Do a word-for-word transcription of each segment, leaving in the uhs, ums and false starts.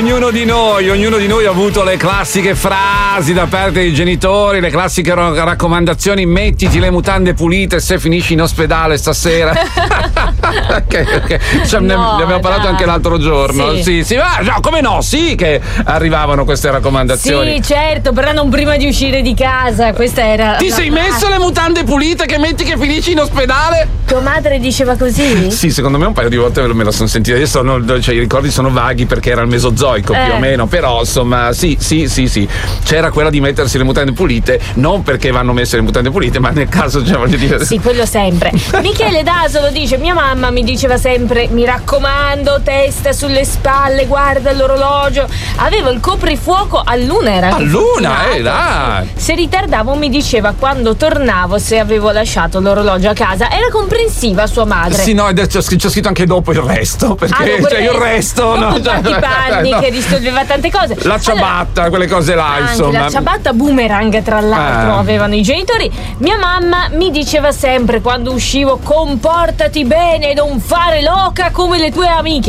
ognuno di noi, ognuno di noi ha avuto le classiche frasi da parte dei genitori, le classiche ro- raccomandazioni: mettiti le mutande pulite se finisci in ospedale stasera. Ok, ok. Cioè, no, ne, ne abbiamo parlato dai. anche l'altro giorno. Sì, sì, sì. Ah, no, come no? Sì, che arrivavano queste raccomandazioni. Sì, certo, però non prima di uscire di casa. Questa era. Ti sei messo le mutande pulite che metti che finisci in ospedale? Tua madre diceva così? Sì, secondo me un paio di volte me la sono sentita. Adesso non, cioè, i ricordi sono vaghi perché era il mesozoico eh. più o meno, però insomma, sì, sì, sì, sì. C'era quella di mettersi le mutande pulite, non perché vanno messe le mutande pulite, ma nel caso, cioè, voglio dire. Sì, quello sempre. Michele Dasolo dice: mia mamma mi diceva sempre: mi raccomando, testa sulle spalle, guarda l'orologio. Avevo il coprifuoco a luna, era a luna, eh, dai. Se ritardavo mi diceva quando tornavo se avevo lasciato l'orologio a casa. Era comprensiva sua madre. Sì, no, c'è scritto anche dopo il resto, perché ah, cioè il resto no, no, cioè, i panni no. che risolveva tante cose. La ciabatta, allora, quelle cose là, anche insomma. La ciabatta boomerang, tra l'altro, ah. avevano i genitori. Mia mamma mi diceva sempre quando uscivo: comportati bene, non fare loca come le tue amiche.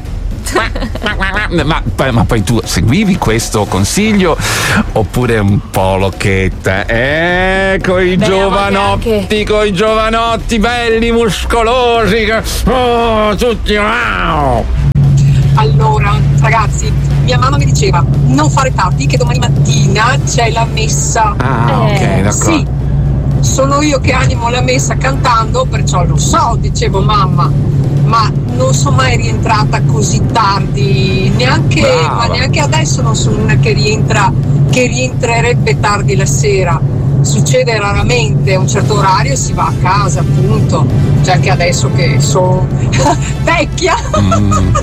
Ma, ma, ma poi tu seguivi questo consiglio oppure un po' locchetta? Eh, coi Beh, giovanotti, coi giovanotti belli, muscolosi, oh, tutti wow. Allora, ragazzi, mia mamma mi diceva: non fare tardi che domani mattina c'è la messa. Ah, ok, eh, d'accordo. Sì, sono io che animo la messa cantando, perciò lo so, dicevo mamma, ma non sono mai rientrata così tardi, neanche, ma neanche adesso non sono una che rientra, che rientrerebbe tardi la sera. Succede raramente, a un certo orario si va a casa, appunto. Cioè anche adesso che sono vecchia. Mm.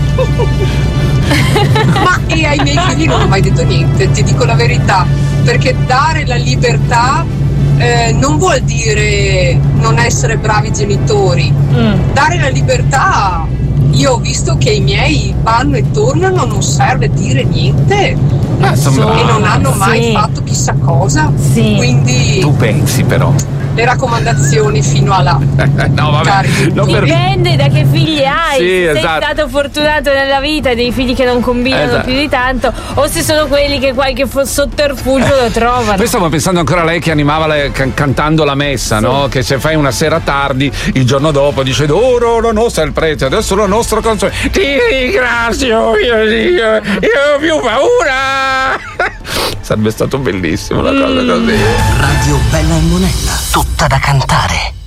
Ma e ai miei figli non ho mai detto niente, ti dico la verità, perché dare la libertà eh, non vuol dire non essere bravi genitori. Mm. Dare la libertà, io ho visto che i miei vanno e tornano, non serve dire niente. Ah, e non hanno mai sì. fatto chissà cosa, sì. Quindi tu pensi però le raccomandazioni fino alla no vabbè non dipende per... da che figli hai, sì, se esatto. sei stato fortunato nella vita, dei figli che non combinano esatto. più di tanto, o se sono quelli che qualche sotterfugio lo trovano. Poi stavo pensando ancora a lei che animava le, can- cantando la messa, sì. no? Che se fai una sera tardi, il giorno dopo dice: ora la nostra è il prete, adesso la nostra canzone, ti ringrazio, io, io, io ho più paura. Sarebbe stato bellissimo una cosa così. Radio Bella e Monella, tutta da cantare.